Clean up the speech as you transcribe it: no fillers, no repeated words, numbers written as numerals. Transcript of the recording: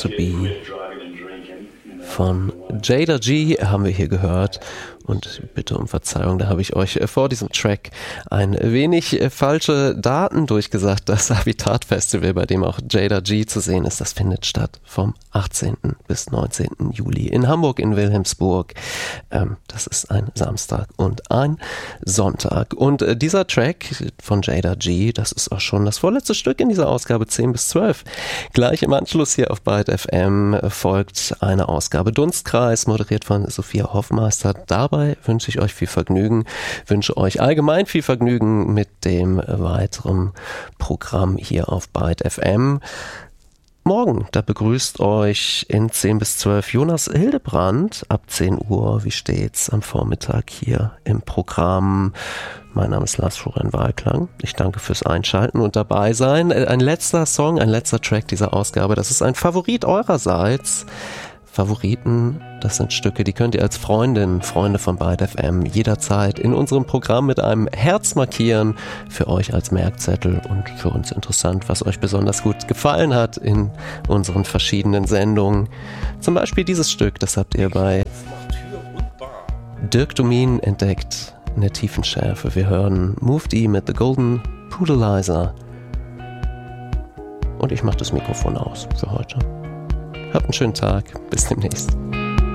to Be von Jada G haben wir hier gehört. Und bitte um Verzeihung, da habe ich euch vor diesem Track ein wenig falsche Daten durchgesagt. Das Habitat Festival, bei dem auch Jada G zu sehen ist, das findet statt vom 18. bis 19. Juli in Hamburg, in Wilhelmsburg. Das ist ein Samstag und ein Sonntag. Und dieser Track von Jada G, das ist auch schon das vorletzte Stück in dieser Ausgabe 10 bis 12. Gleich im Anschluss hier auf Byte FM folgt eine Ausgabe Dunstkreis, moderiert von Sophia Hoffmeister. Dabei wünsche ich euch viel Vergnügen, wünsche euch allgemein viel Vergnügen mit dem weiteren Programm hier auf Byte FM. Morgen, da begrüßt euch in 10 bis 12 Jonas Hildebrand ab 10 Uhr, wie stets am Vormittag hier im Programm. Mein Name ist Lars Florian Wahlklang. Ich danke fürs Einschalten und dabei sein. Ein letzter Song, ein letzter Track dieser Ausgabe, das ist ein Favorit eurerseits. Favoriten, das sind Stücke, die könnt ihr als Freunde von Byte FM jederzeit in unserem Programm mit einem Herz markieren. Für euch als Merkzettel und für uns interessant, was euch besonders gut gefallen hat in unseren verschiedenen Sendungen. Zum Beispiel dieses Stück, das habt ihr bei Dirk Domin entdeckt in der Tiefenschärfe. Wir hören Move D mit The Golden Poodleizer. Und ich mache das Mikrofon aus für heute. Habt einen schönen Tag. Bis demnächst.